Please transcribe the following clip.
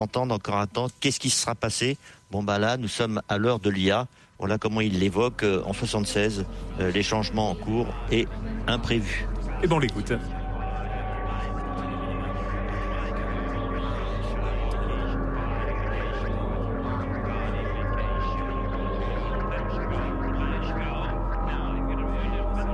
entendre encore un temps. Qu'est-ce qui se sera passé? Bon, là, nous sommes à l'heure de l'IA. Voilà comment il l'évoque en 76, les changements en cours et imprévus. Et bon, on l'écoute.